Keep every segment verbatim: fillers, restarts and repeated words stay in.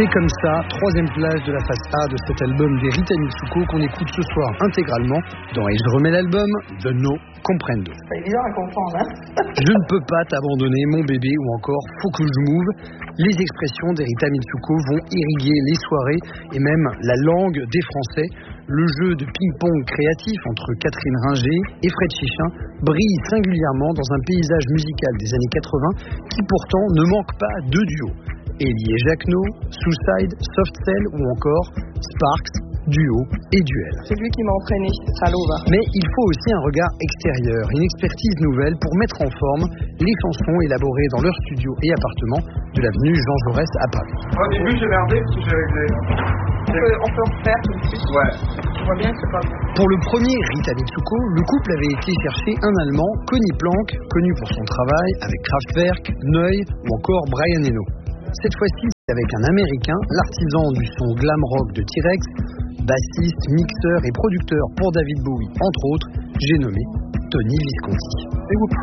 C'est comme ça, troisième plage de la face A de cet album des Rita Mitsuko qu'on écoute ce soir intégralement dans Et je remets l'album de No Comprendo. C'est évident à comprendre, hein. Je ne peux pas t'abandonner, mon bébé, ou encore Faut que je move. Les expressions des Rita Mitsuko vont irriguer les soirées et même la langue des Français. Le jeu de ping-pong créatif entre Catherine Ringer et Fred Chichin brille singulièrement dans un paysage musical des années quatre-vingts qui pourtant ne manque pas de duo. Elie et Jacquenot, Suicide, Soft Cell ou encore Sparks, duo et duel. C'est lui qui m'a entraîné, salaud va. Mais il faut aussi un regard extérieur, une expertise nouvelle pour mettre en forme les chansons élaborées dans leur studio et appartement de l'avenue Jean Jaurès à Paris. Au début j'ai merdé parce que j'ai réglé. On peut, on peut refaire tout de suite. Ouais. Je vois bien que c'est pas bon. Pour le premier Rita Mitsuko, le couple avait été chercher un Allemand, Conny Plank, connu pour son travail avec Kraftwerk, Neu ou encore Brian Eno. Cette fois-ci, c'est avec un Américain, l'artisan du son glam rock de T-Rex, bassiste, mixeur et producteur pour David Bowie, entre autres, j'ai nommé Tony Visconti.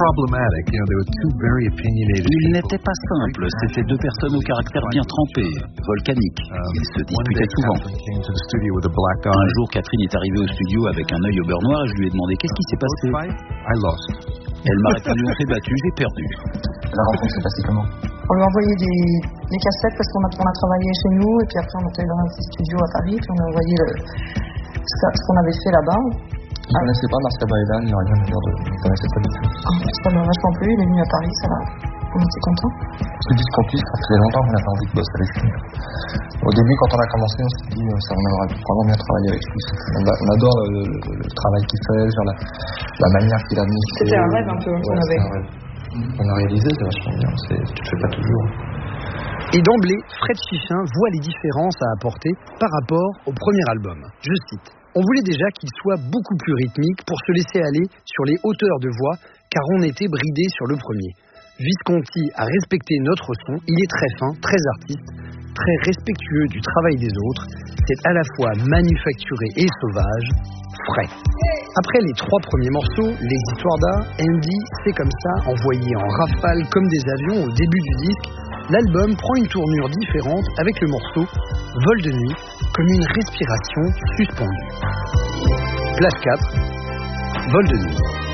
Il n'était pas simple, c'étaient deux personnes au caractère bien trempé, volcanique. Ils se disputaient souvent. Un jour, Catherine est arrivée au studio avec un œil au beurre noir et je lui ai demandé qu'est-ce qui s'est passé. Elle m'a répondu on s'est battu, j'ai perdu. La rencontre s'est passée comment? On lui a envoyé des, des cassettes parce qu'on a, on a travaillé chez nous et puis après on était dans un petit studio à Paris puis on a envoyé le, ce, ce qu'on avait fait là-bas. Il ne ah. connaissait pas Marcia Baïdan, il n'y aurait rien à dire de... Il ne connaissait pas du tout. Ah, ça m'a vachement plu, il est venu à Paris, ça va. On était contents. Ce disque en plus, ça faisait longtemps qu'on avait envie de bosser avec lui. Au début, quand on a commencé, on s'est dit ça, on aimerait vraiment bien travailler avec lui. On, a, on adore le, le, le travail qu'il fait, genre la, la manière qu'il a mis. C'était un rêve un peu qu'on ouais, avait. Un rêve. On a réalisé, c'est vachement bien, c'est, tu le fais pas toujours. Et d'emblée, Fred Chichin voit les différences à apporter par rapport au premier album. Je cite. On voulait déjà qu'il soit beaucoup plus rythmique pour se laisser aller sur les hauteurs de voix, car on était bridé sur le premier. Visconti a respecté notre son, il est très fin, très artiste, très respectueux du travail des autres. C'est à la fois manufacturé et sauvage, frais. Après les trois premiers morceaux, Les Histoires d'Art, Andy, C'est comme ça, envoyé en rafale comme des avions au début du disque, l'album prend une tournure différente avec le morceau Vol de nuit, comme une respiration suspendue. Place quatre, Vol de nuit.